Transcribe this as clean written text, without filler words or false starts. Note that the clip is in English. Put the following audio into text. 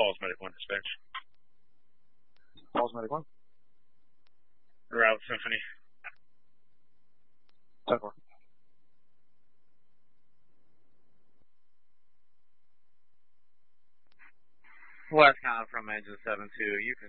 Falls Medic 1 dispatch. Falls Medic 1. Route Symphony. 10-4. Westcon from engine 7-2, you can